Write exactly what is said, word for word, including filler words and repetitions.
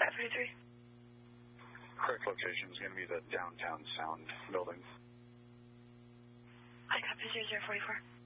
five thirty-three. Correct location is going to be the Downtown Sound building. I copy zero zero forty-four.